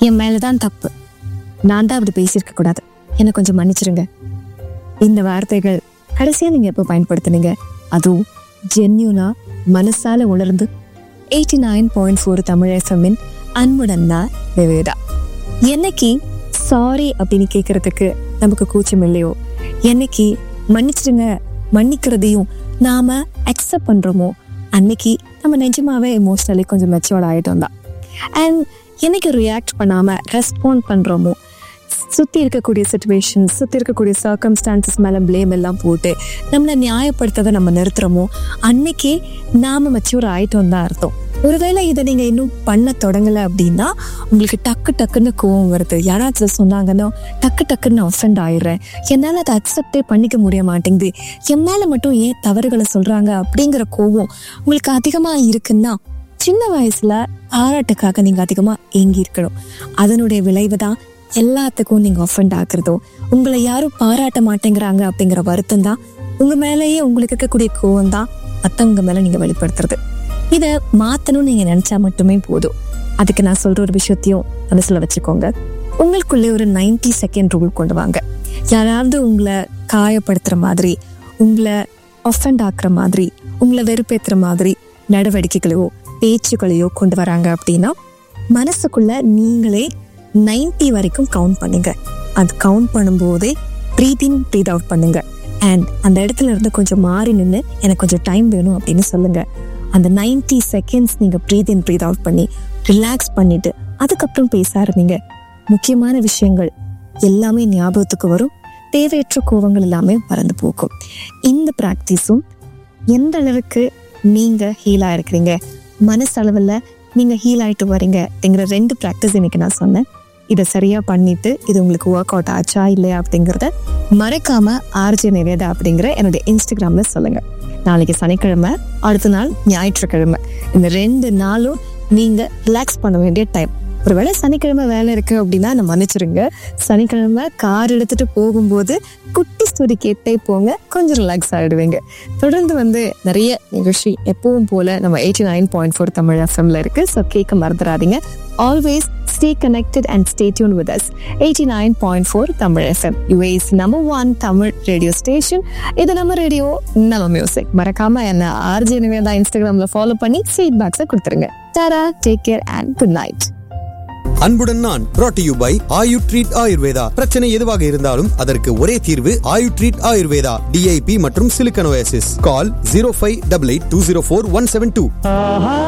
என் மேலதான் தப்பு, நான் தான் அப்படி பேசியிருக்க கூடாது, என்னை கொஞ்சம் மன்னிச்சிருங்க. இந்த வார்த்தைகள் கடைசியா நீங்க எப்போ பயன்படுத்துனீங்க? அதுவும் ஜென்யூனா மனசால உணர்ந்து. 89.4 தமிழ் எஃப்எம்மின் அன்புடன் நான் நிவேதா. என்னைக்கு சாரி அப்படின்னு கேட்கறதுக்கு நமக்கு கூச்சம் இல்லையோ, என்னைக்கு மன்னிச்சிடுங்க மன்னிக்கிறதையும் நாம அக்செப்ட் பண்றோமோ, அன்னைக்கு நம்ம நிஜமாவே எமோஷனலி கொஞ்சம் மெச்சூர்ட் ஆகிட்டோம் தான். அண்ட் என்னைக்கு ரியாக்ட் பண்ணாம ரெஸ்பாண்ட் பண்றோமோ, சுற்றி இருக்கக்கூடிய சுச்சுவேஷன், சுற்றி இருக்கக்கூடிய சர்க்கம்ஸ்டான்சஸ் மேலே பிளேம் எல்லாம் போட்டு நம்மளை நியாயப்படுத்ததை நம்ம நிறுத்துறோமோ, அன்னைக்கே நாம மெச்சூர் ஆகிட்டோம் தான் அர்த்தம். ஒருவேளை இதை நீங்கள் இன்னும் பண்ண தொடங்கலை அப்படின்னா உங்களுக்கு டக்குன்னு கோவம் வருது. யாராச்சும் சொன்னாங்கன்னா டக்குன்னு அஃபெண்ட் ஆயிடுறேன், என்னால் அதை அக்செப்டே பண்ணிக்க முடிய மாட்டேங்குது, என் மேலே மட்டும் ஏன் தவறுகளை சொல்கிறாங்க அப்படிங்கிற கோவம் உங்களுக்கு அதிகமாக இருக்குன்னா, சின்ன வயசில் பாராட்டுக்காக நீங்கள் அதிகமாக ஏங்கி இருக்கணும். அதனுடைய விளைவு தான் எல்லாத்துக்கும் நீங்க அஃபெண்ட் ஆக்குறதோ, உங்களை யாரும் பாராட்ட மாட்டேங்கிறாங்க அப்படிங்கிற வருத்தம் தான், உங்க மேலேயே உங்களுக்கு இருக்கக்கூடிய கோவம் தான் மற்றவங்க மேல நீங்க வெளிப்படுத்துறது. இதை மாத்தணும்னு நீங்க நினைச்சா மட்டுமே போதும். அதுக்கு நான் சொல்ற ஒரு விஷயத்தையும் மனசுல வச்சுக்கோங்க. உங்களுக்குள்ளே ஒரு 90 செகண்ட் ரூல் கொண்டு வாங்க. யாராவது உங்களை காயப்படுத்துற மாதிரி, உங்களை அஃபெண்ட் ஆக்குற மாதிரி, உங்களை வெறுப்பேற்றுற மாதிரி நடவடிக்கைகளையோ பேச்சுக்களையோ கொண்டு வராங்க அப்படின்னா, மனசுக்குள்ள நீங்களே 90 வரைக்கும் கவுண்ட் பண்ணுங்க. அது கவுண்ட் பண்ணும்போதே ப்ரீத் இன் ப்ரீத் அவுட் பண்ணுங்க. அண்ட் அந்த இடத்துல இருந்து கொஞ்சம் மாறி நின்று எனக்கு கொஞ்சம் டைம் வேணும் அப்படின்னு சொல்லுங்க. அந்த 90 செகண்ட்ஸ் நீங்க ப்ரீத் இன் ப்ரீத் அவுட் பண்ணி ரிலாக்ஸ் பண்ணிட்டு அதுக்கப்புறம் பேச ஆரம்பிங்க. முக்கியமான விஷயங்கள் எல்லாமே ஞாபகத்துக்கு வரும். தேவையற்ற கோவங்கள் எல்லாமே மறந்து போகும். இந்த ப்ராக்டிஸும் எந்த அளவுக்கு நீங்க ஹீல் ஆயிருக்கிறீங்க, மனசளவில் நீங்க ஹீல் ஆயிட்டு வரீங்க அப்படிங்கிற 2 ப்ராக்டிஸ் இன்னைக்கு நான் சொன்னேன். இதை சரியா பண்ணிட்டு இது உங்களுக்கு ஒர்க் அவுட் ஆச்சா இல்லையா அப்படிங்கிறத மறக்காம ஆர்ஜே நிவேதா அப்படிங்கிற என்னுடைய இன்ஸ்டாகிராம்ல சொல்லுங்க. நாளைக்கு சனிக்கிழமை, அடுத்த நாள் ஞாயிற்றுக்கிழமை, இந்த 2 நாளும் நீங்க ரிலாக்ஸ் பண்ண வேண்டிய டைம். ஒருவேளை சனிக்கிழமை வேலை இருக்கு அப்படின்னா நான் மன்னிச்சிருங்க. சனிக்கிழமை கார் எடுத்துட்டு போகும்போது குட்டி ஸ்டோரி கேட்டே போங்க, கொஞ்சம் ரிலாக்ஸ் ஆகிடுவீங்க. தொடர்ந்து நிறைய நிகழ்ச்சி எப்பவும் போல நம்ம 89.4 தமிழ் எஃப்எம்ல இருக்கு. ஸோ கேட்க மறந்துடாதீங்க. Always stay connected and stay tuned with us. 89.4 Tamil FM, UAE's number 1 Tamil radio station. இது நம்ம ரேடியோ, நம்ம மியூசிக். மறக்காம என்ன ஆர்ஜே நிவேதா இன்ஸ்டாகிராம்ல ஃபாலோ பண்ணி ஃபீட்பேக்ஸை கொடுத்துருங்க. Tata, take care and good night. அன்புடன் நான் brought to you by Ayu treat Ayurveda. பிரச்சனை எதுவாக இருந்தாலும் அதற்கு ஒரே தீர்வு ஆயு ட்ரீட் ஆயுர்வேதா. DIP மற்றும் சிலிக்கன் ஓஎஸ்எஸ். கால் 0588204172.